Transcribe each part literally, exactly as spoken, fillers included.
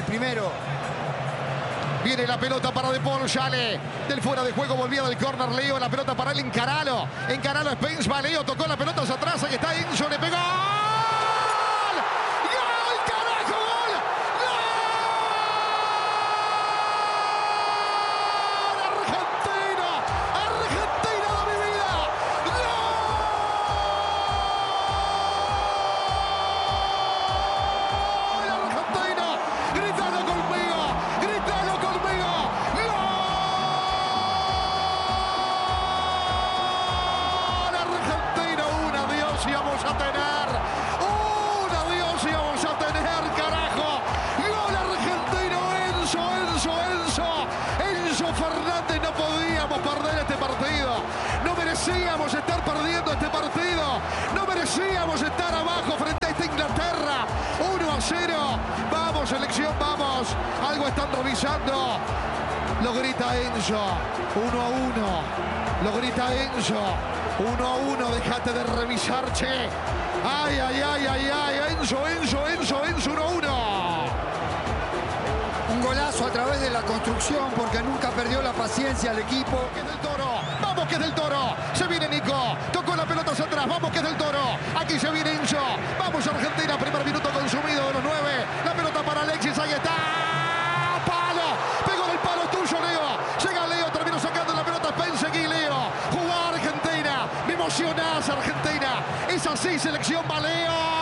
el primero. Viene la pelota para De Paul, sale del fuera de juego, volvía del córner Leo, la pelota para él, encaralo, encaralo Spence, va Leo, tocó la pelota hacia atrás, ahí está Enzo, le pegó. Íbamos a tener un adiós, íbamos a tener, carajo. Gol argentino, Enzo, Enzo, Enzo. Enzo Fernández, no podíamos perder este partido. No merecíamos estar perdiendo este partido. No merecíamos estar abajo frente a esta Inglaterra. uno a cero. Vamos, selección, vamos. Algo están revisando. Lo grita Enzo. uno a uno. Lo grita Enzo. uno a uno, déjate de revisar, che. Ay, ay, ay, ay, ay. Enzo, Enzo, Enzo, Enzo, uno a uno. Un golazo a través de la construcción porque nunca perdió la paciencia el equipo. Que es del Toro. Vamos, que es del Toro. Se viene Nico. Tocó la pelota hacia atrás. Vamos, que es del Toro. Aquí se viene Enzo. Vamos, Argentina. Primer minuto consumido de los nueve. La pelota para Alexis. Ahí está. Palo. Pegó del palo tuyo, Leo. Llega Leo. Terminó sacando la pelota. Spence y Leo. Jugar Argentina. Me emocionás, Argentina. Es así, selección Baleo.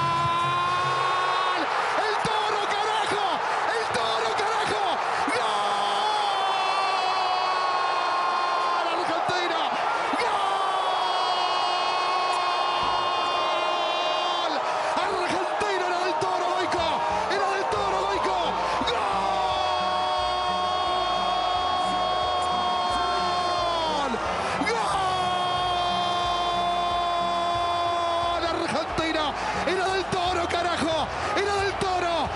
Era del Toro, carajo. Era del Toro.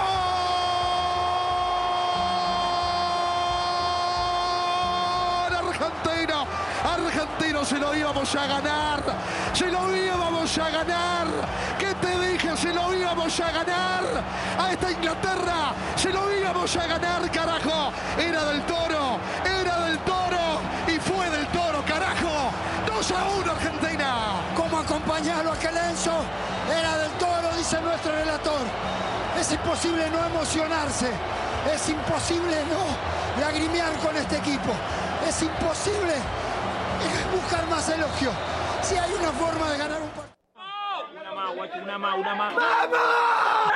¡Gol! Argentino. Argentino, se lo íbamos a ganar. Se lo íbamos a ganar. ¿Qué te dije? Se lo íbamos a ganar. A esta Inglaterra. Se lo íbamos a ganar, carajo. Era del Toro. Era del Toro. Y fue del Toro, carajo. dos a uno, Argentina. ¿Cómo acompañarlo a aquel Enzo? Era del Toro, dice nuestro relator. Es imposible no emocionarse. Es imposible no lagrimear con este equipo. Es imposible buscar más elogio. Si hay una forma de ganar un partido. Una más, una más, una más. ¡Vamos!